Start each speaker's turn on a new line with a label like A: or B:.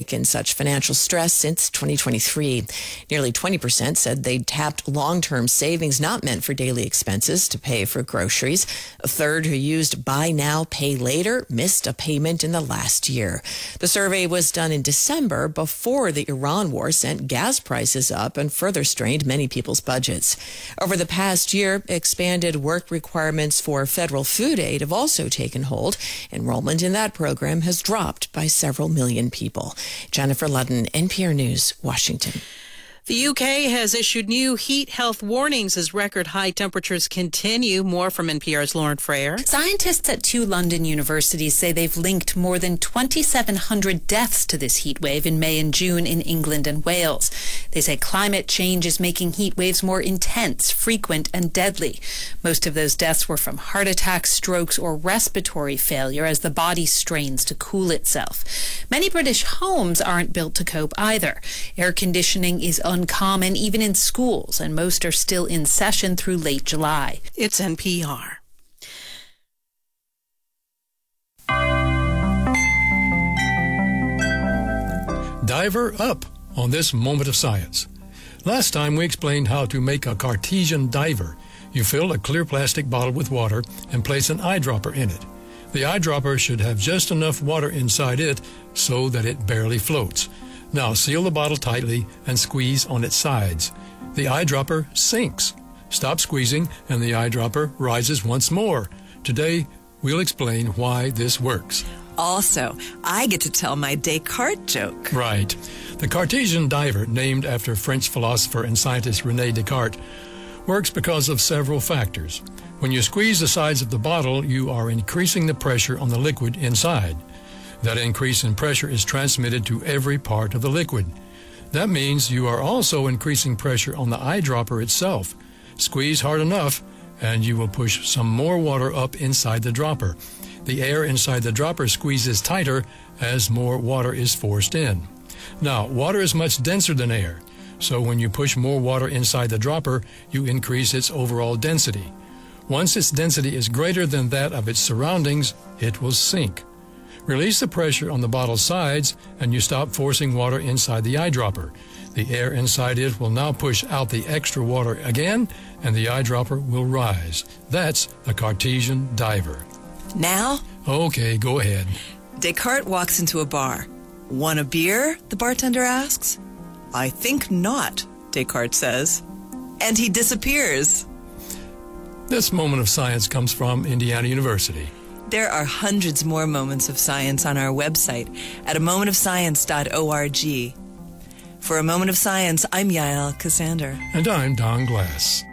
A: in such financial stress since 2023. Nearly 20% said they'd tapped long-term savings not meant for daily expenses to pay for groceries. A third who used buy now, pay later missed a payment in the last year. The survey was done in December before the Iran war sent gas prices up and further strained many people's budgets. Over the past year, expanded work requirements for federal food aid have also taken hold. Enrollment in that program has dropped by several million people. Jennifer Ludden, NPR News, Washington.
B: The UK has issued new heat health warnings as record high temperatures continue. More from NPR's Lauren Frayer.
C: Scientists at 2 London universities say they've linked more than 2,700 deaths to this heat wave in May and June in England and Wales. They say climate change is making heat waves more intense, frequent, and deadly. Most of those deaths were from heart attacks, strokes, or respiratory failure as the body strains to cool itself. Many British homes aren't built to cope either. Air conditioning is uncommon even in schools, and most are still in session through late July.
B: It's NPR.
D: Diver up on this moment of science. Last time we explained how to make a Cartesian diver. You fill a clear plastic bottle with water and place an eyedropper in it. The eyedropper should have just enough water inside it so that it barely floats. Now seal the bottle tightly and squeeze on its sides. The eyedropper sinks. Stop squeezing and the eyedropper rises once more. Today, we'll explain why this works.
E: Also, I get to tell my Descartes joke.
D: Right. The Cartesian diver, named after French philosopher and scientist René Descartes, works because of several factors. When you squeeze the sides of the bottle, you are increasing the pressure on the liquid inside. That increase in pressure is transmitted to every part of the liquid. That means you are also increasing pressure on the eyedropper itself. Squeeze hard enough, and you will push some more water up inside the dropper. The air inside the dropper squeezes tighter as more water is forced in. Now, water is much denser than air, so when you push more water inside the dropper, you increase its overall density. Once its density is greater than that of its surroundings, it will sink. Release the pressure on the bottle sides, and you stop forcing water inside the eyedropper. The air inside it will now push out the extra water again, and the eyedropper will rise. That's the Cartesian diver.
E: Now?
D: Okay, go ahead.
E: Descartes walks into a bar. Want a beer? The bartender asks. I think not, Descartes says. And he disappears.
D: This moment of science comes from Indiana University.
E: There are hundreds more moments of science on our website at amomentofscience.org. For A Moment of Science, I'm Yael Cassander.
D: And I'm Don Glass.